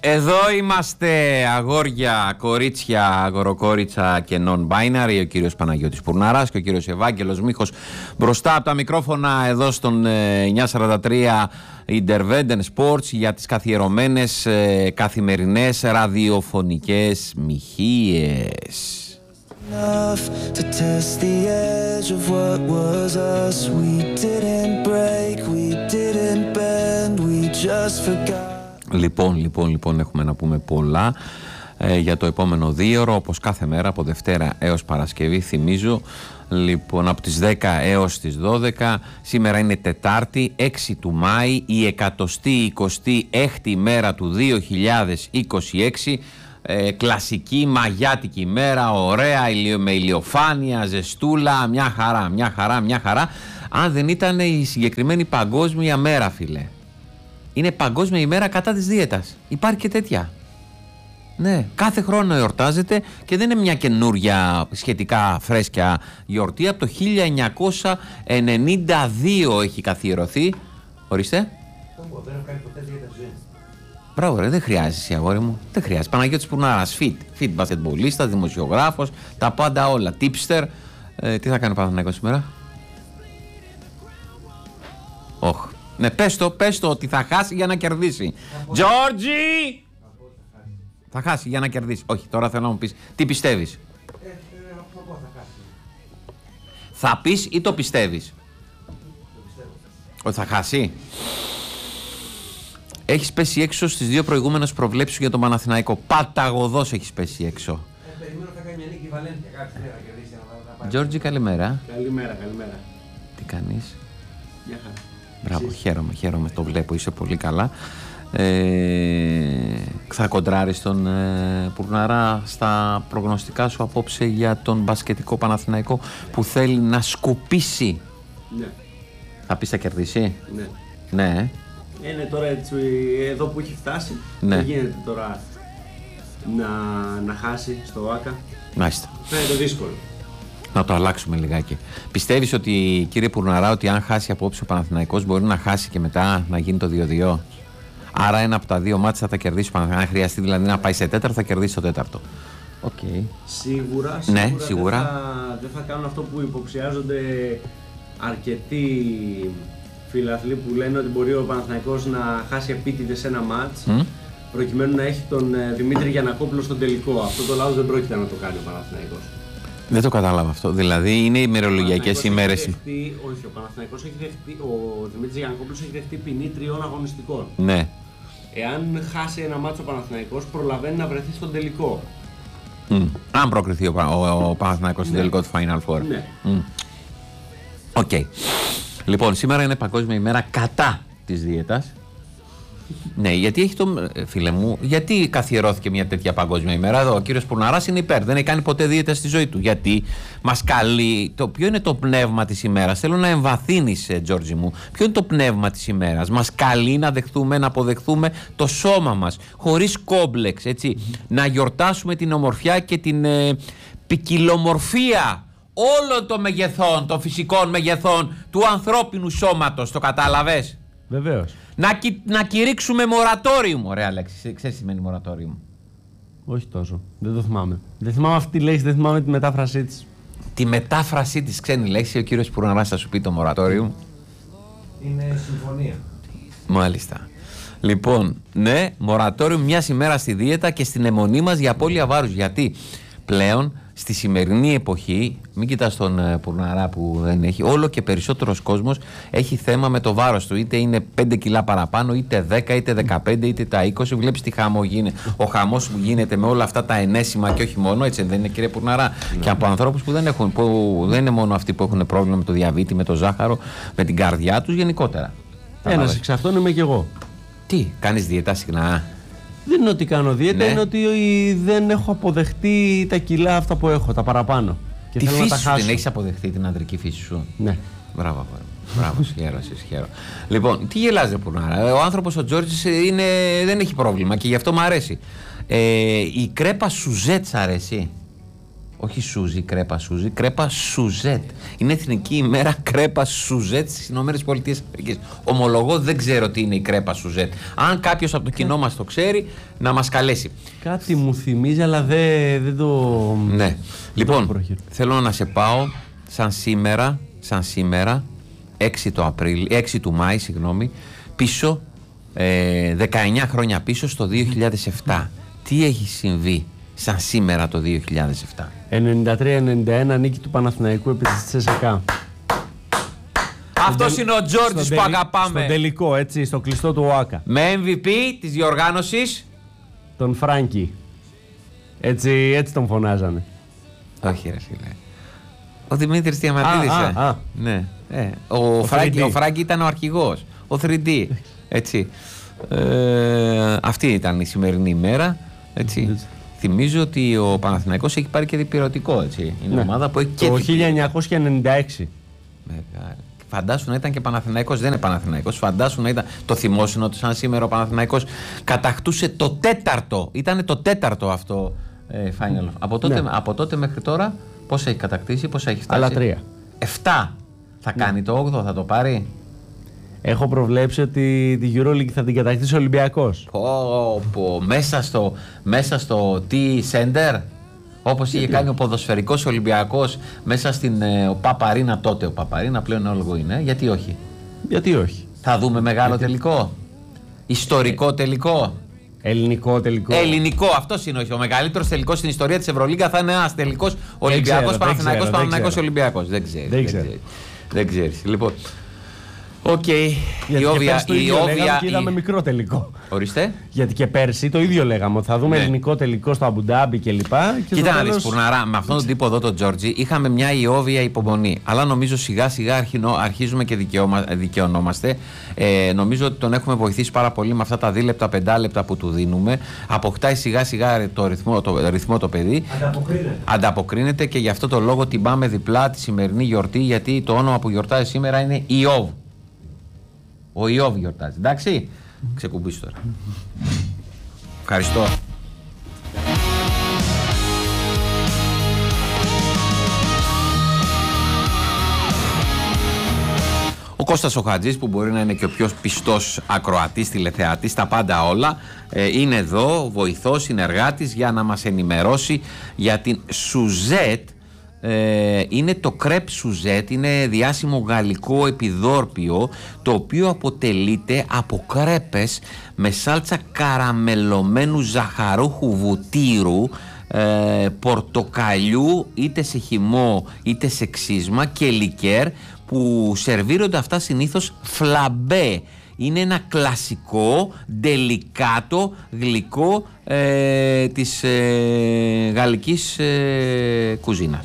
Εδώ είμαστε, αγόρια, κορίτσια, αγοροκόριτσα και non-binary. Ο κύριος Παναγιώτης Πουρναράς και ο κύριος Ευάγγελος Μίχος μπροστά από τα μικρόφωνα εδώ στον 943 Independent Sports για τις καθιερωμένες καθημερινές ραδιοφωνικές μοιχείες. To test the edge of what was us. We didn't break, we didn't bend, we just forgot. Λοιπόν, έχουμε να πούμε πολλά για το επόμενο δίωρο, όπως κάθε μέρα από Δευτέρα έως Παρασκευή, θυμίζω. Λοιπόν, από τις 10 έως τις 12. Σήμερα είναι Τετάρτη, 6 του Μάη, η 126η μέρα του 2026. Κλασική μαγιάτικη μέρα, ωραία, με ηλιοφάνεια, ζεστούλα, μια χαρά. Αν δεν ήταν η συγκεκριμένη παγκόσμια μέρα, φίλε. Είναι παγκόσμια ημέρα κατά της δίαιτας. Υπάρχει και τέτοια. Ναι, κάθε χρόνο εορτάζεται και δεν είναι μια καινούρια σχετικά φρέσκια γιορτή. Από το 1992 έχει καθιερωθεί. Ορίστε. Δεν έχω κάνει ποτέ δίαιτα ζωή. Μπράβο, ρε, δεν χρειάζεσαι, αγόρι μου. Δεν χρειάζεται. Παναγιώτης Πουρνάρας, fit μπασκετμπολίστας, δημοσιογράφος, τα πάντα όλα. Tipster. Τι θα κάνει ο Παναθηναϊκός σήμερα? Όχι. Ναι, πες το ότι θα χάσει για να κερδίσει. Τζόρτζι! Θα χάσει για να κερδίσει. Όχι, τώρα θέλω να μου πεις τι πιστεύεις. Θα πεις ή το πιστεύεις? Ότι θα χάσει. Έχεις πέσει έξω στις δύο προηγούμενες προβλέψεις για τον Παναθηναϊκό. Παταγωδός έχεις πέσει έξω. Περιμένω θα κάνει μια νίκη Βαλένθια κάποια μέρα να κερδίσει. Τζόρτζι, καλημέρα. Καλημέρα. Τι κάνεις? Μια χαρά. Μπράβο, χαίρομαι, το βλέπω, είσαι πολύ καλά. Θα κοντράρεις τον Πουρναρά στα προγνωστικά σου απόψε για τον μπασκετικό Παναθηναϊκό που θέλει να σκουπίσει? Ναι. Θα πεις θα κερδίσει? Ναι. Είναι τώρα έτσι, εδώ που έχει φτάσει, ναι. Δεν γίνεται τώρα να χάσει στο ΆΚΑ. Μάλιστα. Φαίνεται δύσκολο. Να το αλλάξουμε λιγάκι. Πιστεύεις ότι, κύριε Πουρναρά, ότι αν χάσει απόψε ο Παναθηναϊκός μπορεί να χάσει και μετά να γίνει το 2-2? Άρα ένα από τα δύο μάτς θα τα κερδίσει ο Παναθηναϊκός. Αν χρειαστεί δηλαδή να πάει σε τέταρτο, θα κερδίσει το τέταρτο. Okay. Σίγουρα δεν θα κάνουν αυτό που υποψιάζονται αρκετοί φιλαθλοί που λένε ότι μπορεί ο Παναθηναϊκός να χάσει επίτηδες σε ένα μάτς προκειμένου να έχει τον Δημήτρη Γιαννακόπουλο στον τελικό. Αυτό το λάθος δεν πρόκειται να το κάνει ο Παναθηναϊκός. Δεν το κατάλαβα αυτό. Δηλαδή είναι ημερολογιακές ημέρες. Όχι, ο Παναθηναϊκός έχει δεχτεί, ο Δημήτρης Γιαννακόπουλος έχει δεχτεί ποινή 3 αγωνιστικών. Ναι. Εάν χάσει ένα μάτσο ο Παναθηναϊκός, προλαβαίνει να βρεθεί στον τελικό. Αν προκριθεί ο Παναθηναϊκός στον τελικό του Final Four. Ναι. Οκ. Λοιπόν, σήμερα είναι Παγκόσμια ημέρα κατά της δίαιτας. Ναι, γιατί έχει φίλε μου, γιατί καθιερώθηκε μια τέτοια παγκόσμια ημέρα? Εδώ ο κύριος Πουρναράς είναι υπέρ, δεν έχει κάνει ποτέ δίαιτα στη ζωή του. Γιατί μας καλεί, ποιο είναι το πνεύμα της ημέρας? Θέλω να εμβαθύνεις, Τζόρτζι μου. Ποιο είναι το πνεύμα της ημέρας? Μας καλεί να δεχθούμε, να αποδεχθούμε το σώμα μας, χωρίς κόμπλεξ, έτσι. Να γιορτάσουμε την ομορφιά και την ποικιλομορφία όλων των μεγεθών, των φυσικών μεγεθών του ανθρώπινου σώματος. Το κατάλαβες? Βεβαίως. Να κηρύξουμε μορατόριουμ. Ωραία λέξη. Ξέρεις τι σημαίνει μορατόριουμ? Όχι τόσο. Δεν το θυμάμαι. Δεν θυμάμαι αυτή τη λέξη, δεν θυμάμαι τη μετάφρασή της. Τη μετάφρασή της, ξένη λέξη, ο κύριος Πουρναράς θα σου πει το μορατόριουμ. Είναι συμφωνία. Μάλιστα. Λοιπόν, ναι, μορατόριουμ μιας ημέρας στη δίαιτα και στην αιμονή μας για απώλεια βάρους. Γιατί πλέον στη σημερινή εποχή, μην κοιτάς τον Πουρναρά που δεν έχει, όλο και περισσότερος κόσμος έχει θέμα με το βάρος του. Είτε είναι 5 κιλά παραπάνω, είτε 10, είτε 15, είτε τα 20. Βλέπεις τι χαμό γίνεται. Ο χαμός που γίνεται με όλα αυτά τα ενέσιμα και όχι μόνο, έτσι δεν είναι, κύριε Πουρναρά? Και από ανθρώπους που δεν είναι μόνο αυτοί που έχουν πρόβλημα με το διαβήτη, με το ζάχαρο, με την καρδιά τους γενικότερα. Ένας εξ αυτών είμαι και εγώ. Τι, κάνεις διαιτά συχνά? Δεν είναι ότι κάνω δίαιτα, είναι ότι δεν έχω αποδεχτεί τα κιλά αυτά που έχω, τα παραπάνω. Και τη φύση σου την έχεις αποδεχτεί, την ανδρική φύση σου? Ναι. Μπράβο, συγχαίρω. Λοιπόν, τι γελάς, ρε Πουρνάρα? Ο άνθρωπος ο Τζόρτζης δεν έχει πρόβλημα και γι' αυτό μου αρέσει. Η κρέπα Σουζέτ σ' αρέσει? Όχι Σούζι, κρέπα Σούζι, κρέπα Σουζέτ. Είναι εθνική ημέρα κρέπα Σουζέτ στις ΗΠΑ. Ομολογώ δεν ξέρω τι είναι η κρέπα Σουζέτ. Αν κάποιος από το κοινό μας το ξέρει, να μας καλέσει. Κάτι μου θυμίζει, αλλά δεν το. Ναι. Λοιπόν, θέλω να σε πάω σαν σήμερα 6 του Μάη, πίσω, 19 χρόνια πίσω, στο 2007. Τι έχει συμβεί σαν σήμερα το 2007? 93-91 νίκη του Παναθηναϊκού επί της ЦΣΚΑ. Αυτός είναι ο Τζόρτζης που αγαπάμε. Στο τελικό, έτσι, στο κλειστό του ΟΑΚΑ. Με MVP της διοργάνωσης τον Φράγκη. Έτσι τον φωνάζανε. Όχι ρε φίλε. Ο Δημήτρης Διαμαντίδης. Ναι. Ο Φράγκη ήταν ο αρχηγός. Ο 3D. Έτσι. Αυτή ήταν η σημερινή ημέρα. Έτσι. Θυμίζω ότι ο Παναθηναϊκός έχει πάρει και διπυρωτικό. Έτσι. Είναι ομάδα που έχει και το 1996. Φαντάσου να ήταν και Παναθηναϊκός. Δεν είναι Παναθηναϊκός. Φαντάσου να ήταν. Το θυμόσυνο ότι σαν σήμερα ο Παναθηναϊκός κατακτούσε το τέταρτο. Ήταν το τέταρτο αυτό final. Από τότε μέχρι τώρα πόσα έχει κατακτήσει, πόσα έχει φτάσει? Άλλα 3. 7. Θα κάνει το 8, θα το πάρει. Έχω προβλέψει ότι τη EuroLeague θα την κατακτήσει ο Ολυμπιακός. Μέσα στο T-Center, όπως είχε κάνει ο ποδοσφαιρικός Ολυμπιακός μέσα στην Παπαρίνα τότε. Ο Παπαρίνα πλέον όλο είναι. Γιατί όχι? Γιατί όχι? Θα δούμε μεγάλο τελικό. Ιστορικό τελικό. Ελληνικό τελικό. Ελληνικό, αυτός είναι ο μεγαλύτερος τελικός στην ιστορία της Ευρωλίγκα. Θα είναι ένας τελικός Ολυμπιακός Παναθηναϊκός, Παναθηναϊκός Ολυμπιακός. Δεν ξέρεις. Λοιπόν. Οκ. Η Όβια. Και είδαμε μικρό τελικό. Ορίστε. Γιατί και πέρσι το ίδιο λέγαμε. Ότι θα δούμε ελληνικό τελικό στο Αμπουντάμπι κλπ. Κοίτα να δεις, Πουρναρά, με αυτόν τον τύπο εδώ, τον Τζόρτζι, είχαμε μια ιόβια υπομονή. Αλλά νομίζω σιγά σιγά αρχίζουμε και δικαιωνόμαστε. Νομίζω ότι τον έχουμε βοηθήσει πάρα πολύ με αυτά τα 2 λεπτά, 5 λεπτά που του δίνουμε. Αποκτάει σιγά σιγά το ρυθμό το παιδί. Ανταποκρίνεται και γι' αυτό το λόγο την πάμε διπλά τη σημερινή γιορτή. Γιατί το όνομα που γιορτάζει σήμερα είναι Ιώβ. Ο Ιώβ γιορτάζει. Εντάξει. Ξεκουμπείς τώρα. Ευχαριστώ. Ο Κώστας ο Χατζής, που μπορεί να είναι και ο πιο πιστός ακροατής, τηλεθεατής, τα πάντα όλα, είναι εδώ, βοηθός, συνεργάτης, για να μας ενημερώσει για την Σουζέτ. Είναι το κρέπ Σουζέτ, είναι διάσημο γαλλικό επιδόρπιο, το οποίο αποτελείται από κρέπες με σάλτσα καραμελωμένου ζαχαρούχου βουτύρου, πορτοκαλιού, είτε σε χυμό είτε σε ξύσμα, και λικέρ, που σερβίρονται αυτά συνήθως φλαμπέ. Είναι ένα κλασικό, ντελικάτο γλυκό της γαλλικής κουζίνας.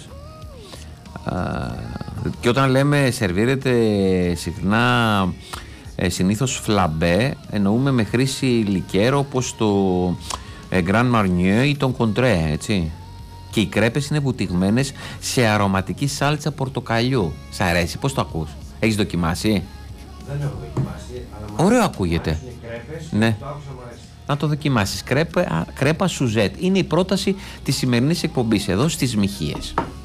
Και όταν λέμε σερβίρεται συχνά συνήθως φλαμπέ, εννοούμε με χρήση λικέρ, όπως το Grand Marnier ή τον Contreras, έτσι. Και οι κρέπες είναι βουτυγμένες σε αρωματική σάλτσα πορτοκαλιού. Σ' αρέσει? Πώς το ακούς? Έχεις δοκιμάσει? Δεν έχω δοκιμάσει. Ωραίο ακούγεται. Ναι. Το άκουσα, μου αρέσει. Να το δοκιμάσεις. Κρέπα Σουζέτ. Είναι η πρόταση της σημερινής εκπομπής εδώ στις Μιχίες.